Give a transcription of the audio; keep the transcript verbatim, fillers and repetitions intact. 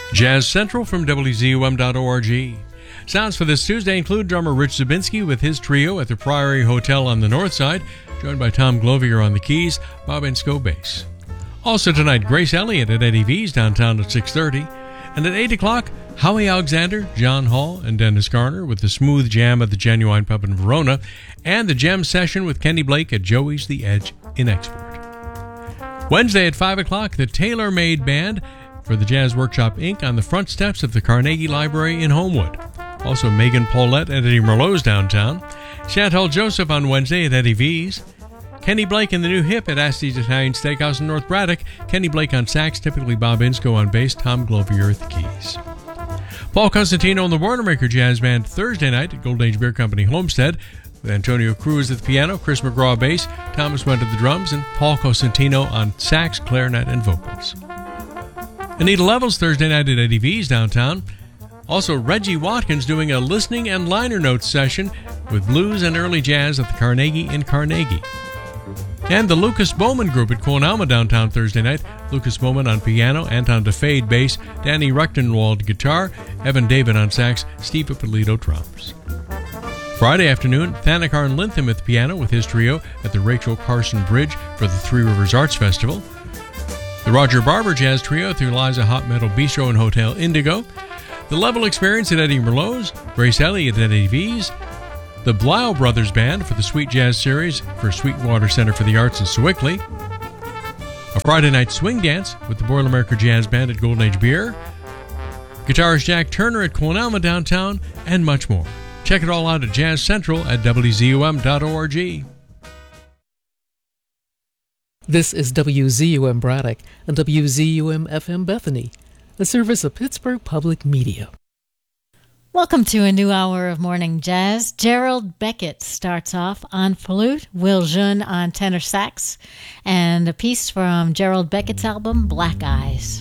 Jazz Central from W Z U M dot org. Sounds for this Tuesday include drummer Rich Zabinski with his trio at the Priory Hotel on the north side, joined by Tom Glovier on the keys, Bob Ensko bass. Also tonight, Grace Elliott at Eddie V's downtown at six thirty. And at eight o'clock, Howie Alexander, John Hall, and Dennis Garner with the Smooth Jam at the Genuine Pub in Verona, and the Gem Session with Kenny Blake at Joey's The Edge in Export. Wednesday at five o'clock, the Tailor Made Band for the Jazz Workshop Incorporated on the front steps of the Carnegie Library in Homewood. Also Megan Paulette at Eddie Merlot's downtown. Chantal Joseph on Wednesday at Eddie V's. Kenny Blake and the New Hip at Asti's Italian Steakhouse in North Braddock. Kenny Blake on sax, typically Bob Ensko on bass, Tom Glovier at the keys. Paul Costantino and the Boilermaker Jazz Band Thursday night at Golden Age Beer Company Homestead, with Antonio Cruz at the piano, Chris McGraw bass, Thomas Went at the drums, and Paul Costantino on sax, clarinet, and vocals. Anita Levels Thursday night at Eddie V's downtown. Also, Reggie Watkins doing a listening and liner notes session with blues and early jazz at the Carnegie in Carnegie. And the Lucas Bowman Group at Coonalma downtown Thursday night. Lucas Bowman on piano, Anton DeFade bass, Danny Rechtenwald guitar, Evan David on sax, Steve Ippolito drums. Friday afternoon, Thanakarn Lintham at the piano with his trio at the Rachel Carson Bridge for the Three Rivers Arts Festival. The Roger Barber Jazz Trio at the Eliza Hot Metal Bistro and Hotel Indigo. The Level Experience at Eddie Merlot's, Grace Elliott at Eddie V's. The Blau Brothers Band for the Sweet Jazz Series for Sweetwater Center for the Arts in Sewickley. A Friday night swing dance with the Boilermaker Jazz Band at Golden Age Beer. Guitarist Jack Turner at Coonalma downtown, and much more. Check it all out at Jazz Central at W Z U M dot org. This is W Z U M Braddock and W Z U M F M Bethany, a service of Pittsburgh Public Media. Welcome to a new hour of Morning Jazz. Gerald Beckett starts off on flute, Will Jeune on tenor sax, and a piece from Gerald Beckett's album, Black Eyes.